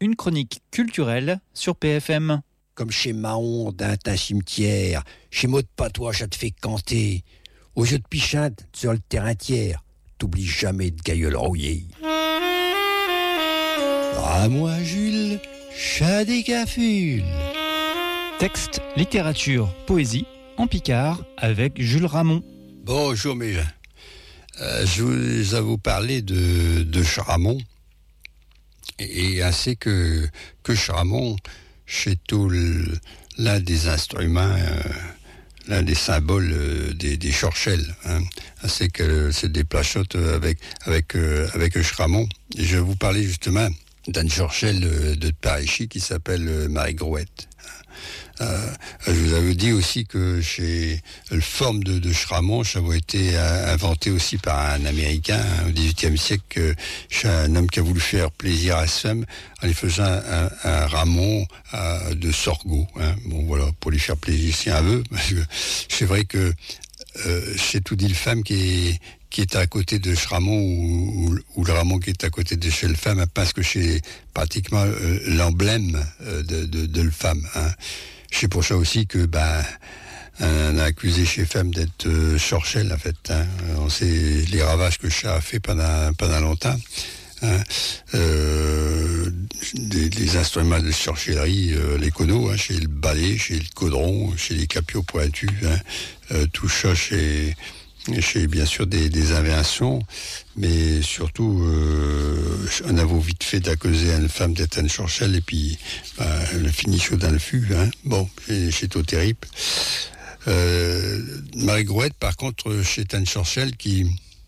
une chronique culturelle sur PFM. Comme chez Mahon, d'un cimetière, chez Maud Patois, ça te fait canter. Au jeu de pichinte, sur le terrain tiers, t'oublies jamais de gailleul rouillé. À moi, Jules, chat des cafules. Texte, littérature, poésie, en Picard, avec Jules Ramon. Bonjour mes gens. Je vais vous parler de Charamon. Et ainsi que Charamon, c'est tout l'un des instruments, l'un des symboles des Chorchelles. Hein. Ainsi que c'est des plachottes avec Charamon. Et je vais vous parler justement d'une Chorchelle de Paris qui s'appelle Marie Grouette. Je vous avais dit aussi que chez le forme de Charamon, ça avait été inventé aussi par un Américain au XVIIIe siècle, chez un homme qui a voulu faire plaisir à sa femme en lui faisant un ramon de sorgho. Hein. Bon voilà, pour lui faire plaisir si un veut, parce que c'est vrai que c'est tout dit le femme qui est à côté de Charamon ou le ramon qui est à côté de chez le femme, parce que c'est pratiquement l'emblème de le femme. Hein. C'est pour ça aussi que on a accusé chez femme d'être Chorchelle en fait. Hein. On sait les ravages que le chat a fait pendant longtemps. Hein. Les instruments de sorcellerie, les conos, hein, chez le balai, chez le caudron, chez les capiots pointus, hein, tout ça chez bien sûr des inventions, mais surtout on a vite fait d'accuser une femme d'être une Chorchelle et puis le fini chaud dans le fût. Hein. Bon, c'est tout terrible. Marie Grouette, par contre, c'est une Chorchelle qui,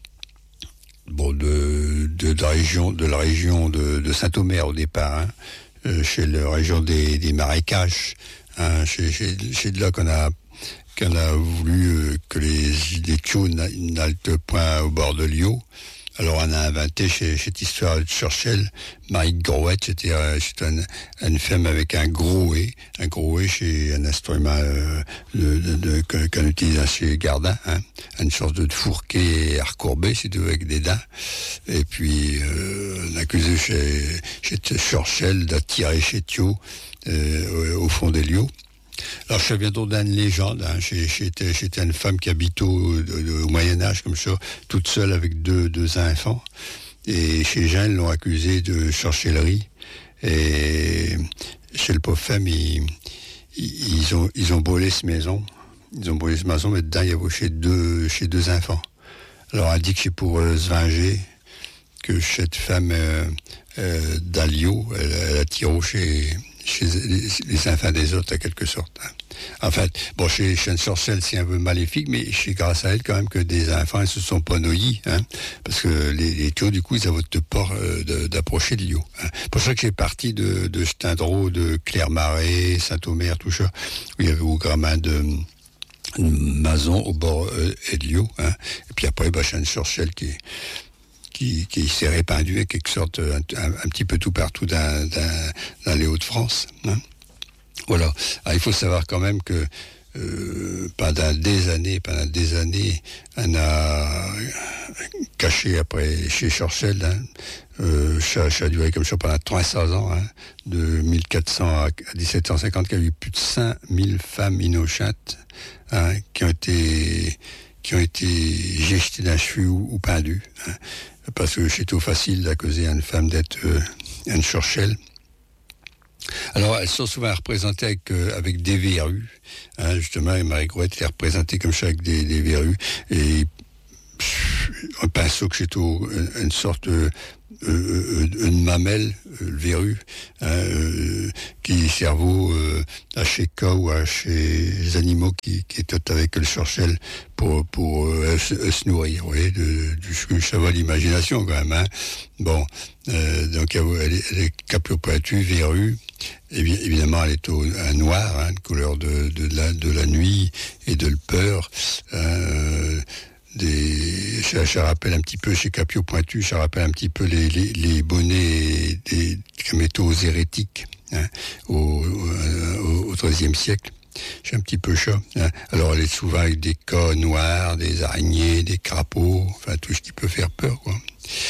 bon, de la région de Saint-Omer au départ, hein, chez la région des marécages. Hein, c'est de là qu'on a voulu que les tchous n'haltent point au bord de l'Io. Alors on a inventé cette histoire de Chorchelle, Marie Grouette, c'était une femme avec un grouet. Un grouet, c'est un instrument qu'on utilise chez Gardin, hein, une sorte de fourquet recourbé, c'est tout avec des dents. Et puis on a accusé chez Chorchelle d'attirer chez Thio au fond des lieux. Alors, ça vient donc d'une légende. Hein. J'étais une femme qui habite au Moyen-Âge, comme ça, toute seule avec deux enfants. Et chez Jean, ils l'ont accusée de sorcellerie. Et chez le pauvre femme, ils ont brûlé cette maison. Ils ont brûlé cette maison, mais dedans, il y avait chez deux enfants. Alors, elle dit que c'est pour se venger que cette femme d'Alio, elle a tiré chez les enfants des autres, en quelque sorte. Hein. En fait, bon, chez une Sorcelle, c'est un peu maléfique, mais c'est grâce à elle, quand même, que des enfants ne se sont pas noyés, hein, parce que les taux, du coup, ils avaient de peur d'approcher de l'eau. Hein. C'est pour ça que j'ai parti de Stindreau, de Clermarais, Saint-Omer, tout ça, où il y avait au gramin de Mazon, au bord de l'eau. Hein. Et puis après, c'est une Sorcelle qui s'est répandu en quelque sorte un petit peu tout partout dans les Hauts-de-France. Hein. Voilà. Alors, il faut savoir quand même que pendant des années, on a caché après chez Chorchelle, hein, ça a duré comme ça pendant 300 ans, hein, de 1400 à 1750, qu'il y a eu plus de 5000 femmes innocentes, hein, qui ont été jetées d'un cheveu ou pendues. Hein. Parce que c'est tout facile d'accuser une femme d'être une Chorchelle. Alors, elles sont souvent représentées avec des verrues. Hein, justement, Marie Grouette est représentée comme ça avec des verrues. Et on pense que c'est une sorte une mamelle, le verrue, hein, qui cerveau à chez cas ou à chez les animaux qui est avec le Chorchelle pour se nourrir, vous voyez, ça va l'imagination quand même. Hein. Bon, donc elle est capio pointu, verrue. Et bien, évidemment, elle est un noir, hein, couleur de la nuit et de la peur. Ça rappelle un petit peu chez Capio Pointu, ça rappelle un petit peu les bonnets des métaux hérétiques, hein, au XIIIe siècle. C'est un petit peu ça. Hein. Alors elle est souvent avec des cas noirs, des araignées, des crapauds, enfin tout ce qui peut faire peur, quoi.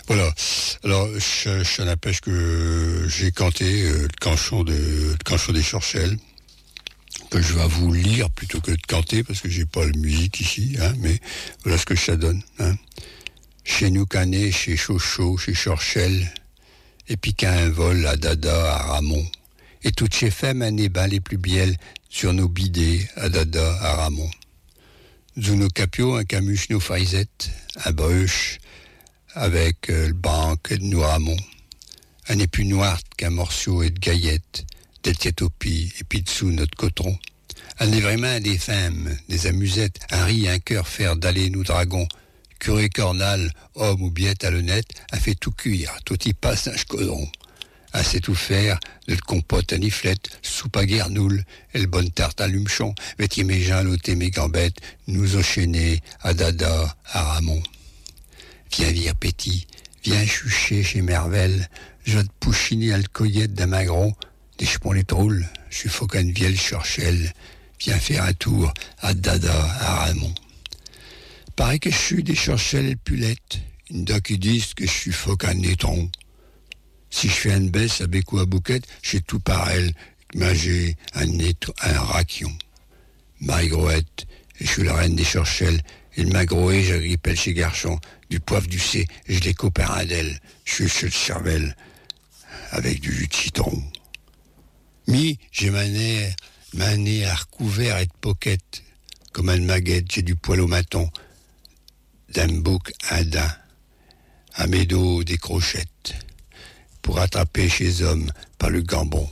Voilà. Alors, je n'empêche que j'ai canté le canchon des Chorchelles, que je vais vous lire plutôt que de canter, parce que j'ai pas la musique ici, hein, mais voilà ce que ça donne. Hein. Chez nous Canet, chez Chocho, chez Chorchelles, et puis qu'un vol à Dada, à Ramon, et toutes chez femmes un ébat les plus bielles sur nos bidets à Dada, à Ramon. Zuno Capio, un camuche, nos faisettes, un bruche, avec le banc de Noiramont. Un épu noir qu'un morceau et de gaillettes, del tiatopi et puis dessous notre coton. Un est vraiment des femmes, des amusettes, un riz, un cœur faire d'aller nous dragons. Curé cornal, homme ou biette à l'honnête, a fait tout cuire, tout y passe un chcodron. A sait tout faire, de compote à niflette, soupe à guernoule, et le bonne tarte à lumchon, vêtier mes gens, l'ôter mes gambettes, nous enchaîner à Dada, à Ramon. Viens vire petit, viens chucher chez Mervel, je te pouchiner à le coyette d'un magron, des chepons les troules, je suis faut qu'une vieille Chorchelle, viens faire un tour à Dada, à Ramon. Paraît que je suis des Chorchelles et pulettes, une doc qui disent que je suis faut qu'un étron. Si je fais une baisse à Bécou à Bouquette, j'ai tout par elle, mais j'ai un raquion. Marie-Groette, et je suis la reine des Chorchelles, et le magroé, j'agrippelle chez Garchon, du poivre du C, et je les coopère un d'elle, je suis chez le cervelle, avec du jus de citron. J'ai ma nez à recouvert et de poquette, comme un maguette, j'ai du poil au maton, d'un bouc un daim, à mes dos des crochettes, pour attraper chez hommes par le gambon.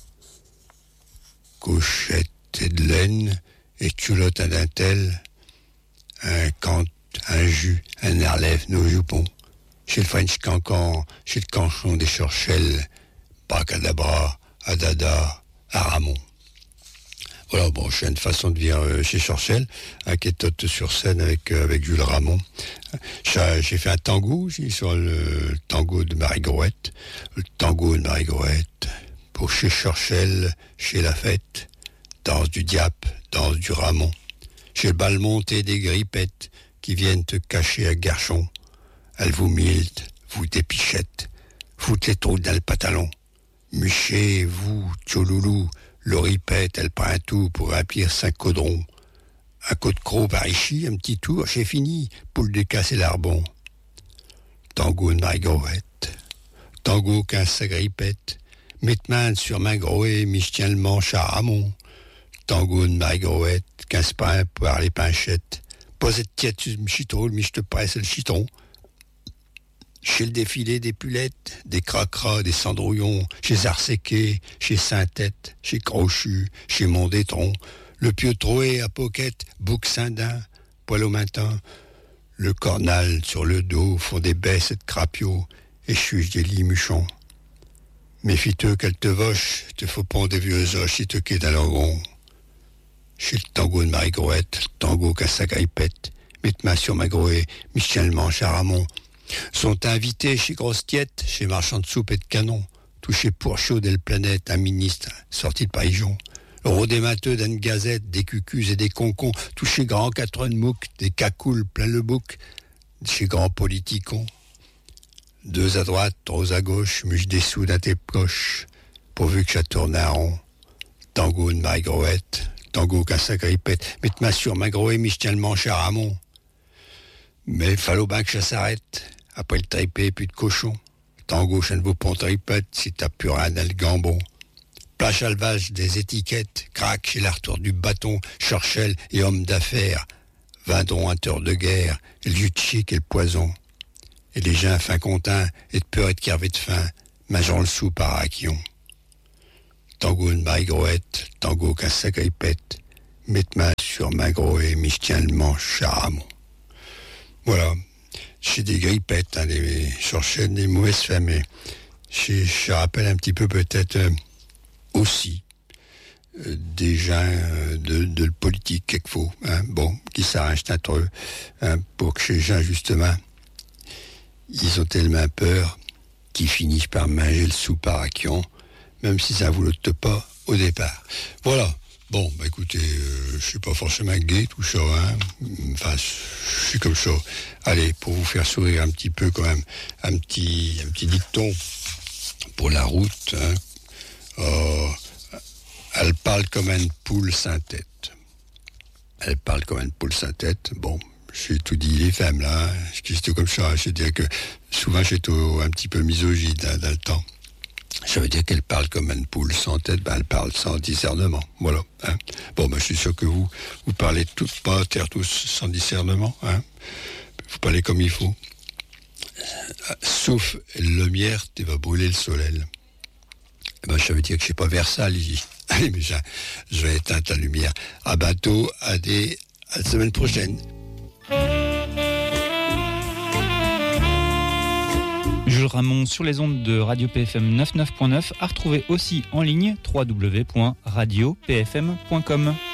Cochette et de laine, et culotte à dentelle, un cant, un jus, un air lève nos jupons. Chez le French Cancan, chez le canchon des Chorchelles, Bracadabra, à Dada, à Ramon. Voilà, bon, j'ai une façon de dire chez Chorchelles, qui est sur scène avec Jules Ramon. J'ai fait un tango aussi sur le tango de Marie-Groette. Le tango de Marie-Groette, pour chez Chorchelles, chez la fête, danse du diap, danse du Ramon. Chez le bal monté des grippettes qui viennent te cacher à Garchon. Elles vous miltent, vous dépichettes, foutent les trous dans le pantalon. Muchez, vous, tcholoulou, l'oripette, elle prend un tout pour remplir 5 caudrons. Un coup de croc par ici, un petit tour, c'est fini, poule de casse et l'arbon. Tango de Marie-Groette, tango 15 sagripette, mette main sur ma groé, mich tiens le manche à Ramon. Tango de Marie-Groette, 15 pains pour les pinchettes, posez de tiède sur le chitrol, mich te presse le chitron. Chez le défilé des pulettes, des cracras, des cendrouillons, chez Arséqué, chez Saint-Tête, chez Crochu, chez Mondétron, le pieu troué à Poquette, bouc Saint-Dain, poil au matin, le cornal sur le dos font des baisses de crapio et chuche des limuchons. Méfie-toi qu'elle te voche, te faut pondre des vieux oches si te quitte à l'orgon. Chez le tango de Marie-Groette, le tango qu'à sa grippette, mette main sur ma groée, Michel Manche à Ramon. Sont invités chez Grosse Tiette, chez Marchand de soupe et de canon, touché pour chaud de la planète, un ministre sorti de Païjon. Le rodémateux d'une gazette, des cucus et des concons, touché grand quatre de mouc, des cacoules plein le bouc, chez grand politicon. 2 à droite, 3 à gauche, muche des sous dans tes poches, pourvu que ça tourne à rond. Tango de Marie-Groette, tango qu'à sa grippette, mette ma sur ma groée, mich tiens le manche à Ramon. Mais il fallait bien que ça s'arrête. Après le tripé, puis de cochon. Tango, ça ne vaut pas un tripette si t'as plus rien dans le gambon. Plage alvage des étiquettes, craque chez la retour du bâton, Chorchelles et hommes d'affaires. Vindront un tour de guerre, et le jus de chic et le poison. Et les gens fin contins, et de peur et de carvé de faim, mangeant le sou par raquion. Tango de Marie-Groette, tango qu'à sa grippette, mette main sur ma groée, mich tiens le manche à Ramon. Voilà, j'ai des grippettes, hein, des Chorchelles, des mauvaises femmes, mais je rappelle un petit peu peut-être aussi des gens de le politique quelquefois, hein, bon, qui s'arrangent entre eux, hein, pour que ces gens, justement, ils ont tellement peur qu'ils finissent par manger le sou par raquion, même si ça ne vous le pas au départ. Voilà. Bon, bah écoutez, je suis pas forcément gay, tout ça, hein. Enfin, je suis comme ça. Allez, pour vous faire sourire un petit peu quand même, un petit dicton pour la route, hein. Elle parle comme une poule sans tête. Elle parle comme une poule sans tête. Bon, j'ai tout dit les femmes là, hein. C'est comme ça. Je veux dire que souvent j'étais un petit peu misogyne dans le temps. Ça veut dire qu'elle parle comme une poule sans tête, ben elle parle sans discernement. Voilà. Hein. Bon, ben je suis sûr que vous parlez toutes pas, tous sans discernement. Hein. Vous parlez comme il faut. Sauf la lumière, tu vas brûler le soleil. Ben, ça veut dire que je suis pas Versailles. Allez, mais je vais éteindre la lumière. À bientôt, à la semaine prochaine. Jules Ramon sur les ondes de Radio PFM 99.9, à retrouver aussi en ligne www.radiopfm.com.